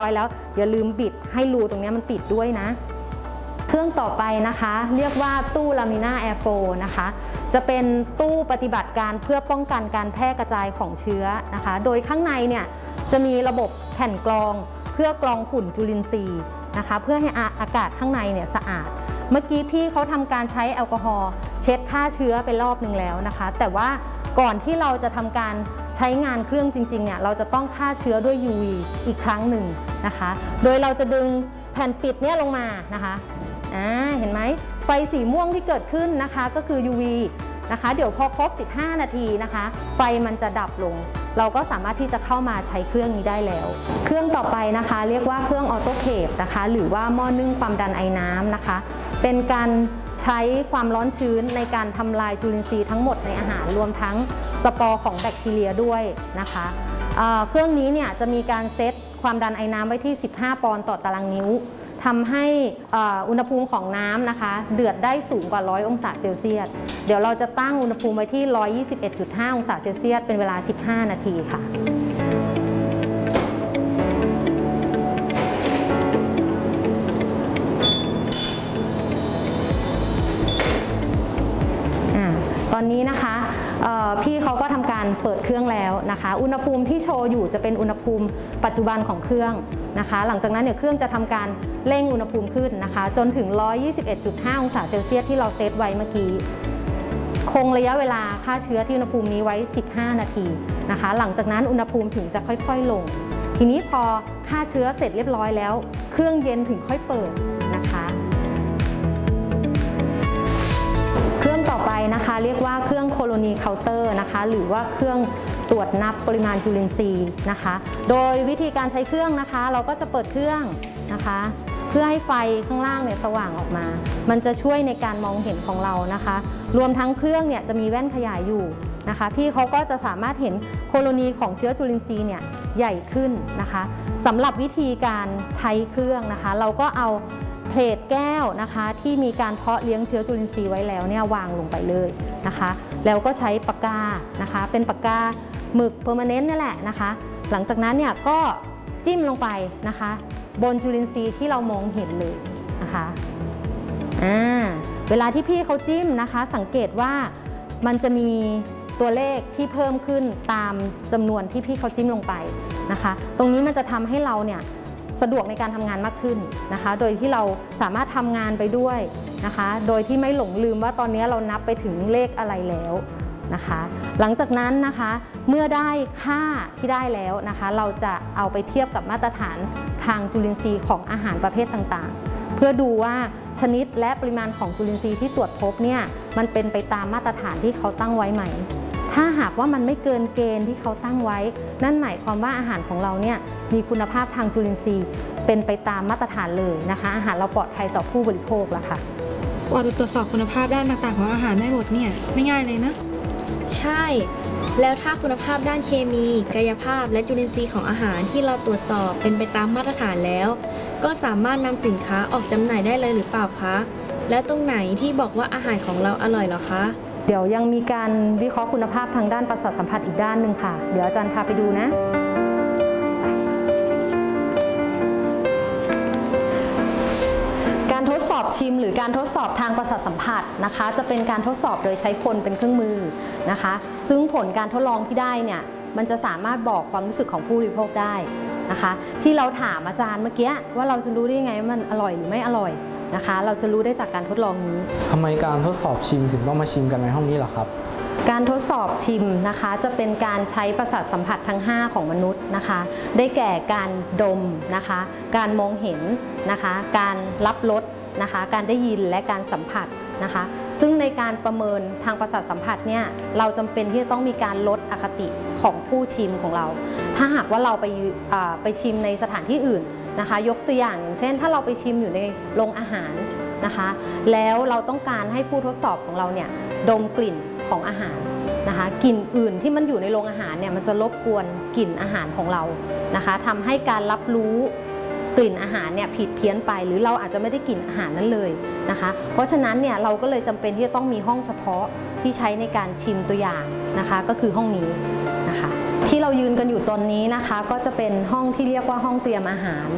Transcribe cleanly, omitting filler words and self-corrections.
แล้วอย่าลืมบิดให้รูตรงนี้มันปิดด้วยนะเครื่องต่อไปนะคะเรียกว่าตู้ Lamina Airflow นะคะจะเป็นตู้ปฏิบัติการเพื่อป้องกันการแพร่กระจายของเชื้อนะคะโดยข้างในเนี่ยจะมีระบบแผ่นกรองเพื่อกรองฝุ่นจุลินทรีย์นะคะเพื่อให้อากาศข้างในเนี่ยสะอาดเมื่อกี้พี่เขาทำการใช้แอลกอฮอล์เช็ดฆ่าเชื้อไปรอบนึงแล้วนะคะแต่ว่าก่อนที่เราจะทำการใช้งานเครื่องจริงๆเนี่ยเราจะต้องฆ่าเชื้อด้วย UV อีกครั้งหนึ่งนะคะโดยเราจะดึงแผ่นปิดเนี่ยลงมานะคะเห็นไหมไฟสีม่วงที่เกิดขึ้นนะคะก็คือ UV นะคะเดี๋ยวพอครบ15นาทีนะคะไฟมันจะดับลงเราก็สามารถที่จะเข้ามาใช้เครื่องนี้ได้แล้วเครื่องต่อไปนะคะเรียกว่าเครื่องออโตเคปนะคะหรือว่าหม้อนึ่งความดันไอน้ำนะคะเป็นการใช้ความร้อนชื้นในการทำลายจุลินทรีย์ทั้งหมดในอาหารรวมทั้งสปอร์ของแบคทีเรียด้วยนะคะเครื่องนี้เนี่ยจะมีการเซตความดันไอน้ำไว้ที่15ปอนด์ต่อตารางนิ้วทำให้อุณหภูมิของน้ำนะคะเดือดได้สูงกว่า100องศาเซลเซียสเดี๋ยวเราจะตั้งอุณหภูมิไว้ที่121.5องศาเซลเซียสเป็นเวลา15นาทีค่ะตอนนี้นะคะพี่เขาก็ทำการเปิดเครื่องแล้วนะคะอุณหภูมิที่โชว์อยู่จะเป็นอุณหภูมิปัจจุบันของเครื่องนะคะหลังจากนั้นเนี่ยเครื่องจะทำการเร่งอุณหภูมิขึ้นนะคะจนถึง121.5องศาเซลเซียสที่เราเซตไว้เมื่อกี้คงระยะเวลาฆ่าเชื้อที่อุณหภูมินี้ไว้15นาทีนะคะหลังจากนั้นอุณหภูมิถึงจะค่อยๆลงทีนี้พอฆ่าเชื้อเสร็จเรียบร้อยแล้วเครื่องเย็นถึงค่อยเปิดนะคะเครื่องต่อไปนะคะเรียกว่าเครื่องโคโลนีเคาน์เตอร์นะคะหรือว่าเครื่องตรวจนับปริมาณจุลินทรีย์นะคะโดยวิธีการใช้เครื่องนะคะเราก็จะเปิดเครื่องนะคะเพื่อให้ไฟข้างล่างเนี่ยสว่างออกมามันจะช่วยในการมองเห็นของเรานะคะรวมทั้งเครื่องเนี่ยจะมีแว่นขยายอยู่นะคะพี่เขาก็จะสามารถเห็นโคโลนีของเชื้อจุลินทรีย์เนี่ยใหญ่ขึ้นนะคะสำหรับวิธีการใช้เครื่องนะคะเราก็เอาเพลทแก้วนะคะที่มีการเพาะเลี้ยงเชื้อจุลินทรีย์ไว้แล้วเนี่ยวางลงไปเลยนะคะแล้วก็ใช้ปากกานะคะเป็นปากกาหมึกเพอร์มานนต์นี่แหละนะคะหลังจากนั้นเนี่ยก็จิ้มลงไปนะคะบนจุลินทรีย์ที่เรามองเห็นเลยนะคะเวลาที่พี่เขาจิ้มนะคะสังเกตว่ามันจะมีตัวเลขที่เพิ่มขึ้นตามจำนวนที่พี่เขาจิ้มลงไปนะคะตรงนี้มันจะทำให้เราเนี่ยสะดวกในการทำงานมากขึ้นนะคะโดยที่เราสามารถทำงานไปด้วยนะคะโดยที่ไม่หลงลืมว่าตอนนี้เรานับไปถึงเลขอะไรแล้วนะคะหลังจากนั้นนะคะเมื่อได้ค่าที่ได้แล้วนะคะเราจะเอาไปเทียบกับมาตรฐานทางจุลินทรีย์ของอาหารประเภทต่างๆเพื่อดูว่าชนิดและปริมาณของจุลินทรีย์ที่ตรวจพบเนี่ยมันเป็นไปตามมาตรฐานที่เขาตั้งไว้ไหมถ้าหากว่ามันไม่เกินเกณฑ์ที่เขาตั้งไว้นั่นหมายความว่าอาหารของเราเนี่ยมีคุณภาพทางจุลินทรีย์เป็นไปตามมาตรฐานเลยนะคะอาหารเราปลอดภัยต่อผู้บริโภคแล้วค่ะกว่าจะตรวจสอบคุณภาพด้านต่างๆของอาหารได้หมดเนี่ยไม่ง่ายเลยนะใช่แล้วถ้าคุณภาพด้านเคมีกายภาพและจุลินทรีย์ของอาหารที่เราตรวจสอบเป็นไปตามมาตรฐานแล้วก็สามารถนำสินค้าออกจำหน่ายได้เลยหรือเปล่าคะแล้วตรงไหนที่บอกว่าอาหารของเราอร่อยเหรอคะเดี๋ยวยังมีการวิเคราะห์คุณภาพทางด้านประสาทสัมผัสอีกด้านหนึ่งค่ะเดี๋ยวอาจารย์พาไปดูนะการทดสอบชิมหรือการทดสอบทางประสาทสัมผัสนะคะจะเป็นการทดสอบโดยใช้คนเป็นเครื่องมือนะคะซึ่งผลการทดลองที่ได้เนี่ยมันจะสามารถบอกความรู้สึกของผู้บริโภคได้นะคะที่เราถามอาจารย์เมื่อกี้ว่าเราจะรู้ได้ยังไงว่ามันอร่อยหรือไม่อร่อยนะคะเราจะรู้ได้จากการทดลองนี้ทำไมการทดสอบชิมถึงต้องมาชิมกันในห้องนี้ล่ะครับการทดสอบชิมนะคะจะเป็นการใช้ประสาทสัมผัสทั้ง5ของมนุษย์นะคะได้แก่การดมนะคะการมองเห็นนะคะการรับรสนะคะการได้ยินและการสัมผัสนะคะซึ่งในการประเมินทางประสาทสัมผัสเนี่ยเราจำเป็นที่จะต้องมีการลดอคติของผู้ชิมของเราถ้าหากว่าเราไปชิมในสถานที่อื่นนะคะยกตัวอย่างเช่นถ้าเราไปชิมอยู่ในโรงอาหารนะคะแล้วเราต้องการให้ผู้ทดสอบของเราเนี่ยดมกลิ่นของอาหารนะคะกลิ่นอื่นที่มันอยู่ในโรงอาหารเนี่ยมันจะรบกวนกลิ่นอาหารของเรานะคะทำให้การรับรู้กลิ่นอาหารเนี่ยผิดเพี้ยนไปหรือเราอาจจะไม่ได้กลิ่นอาหารนั้นเลยนะคะเพราะฉะนั้นเนี่ยเราก็เลยจำเป็นที่จะต้องมีห้องเฉพาะที่ใช้ในการชิมตัวอย่างนะคะก็คือห้องนี้นะคะที่เรายืนกันอยู่ตอนนี้นะคะก็จะเป็นห้องที่เรียกว่าห้องเตรียมอาหาร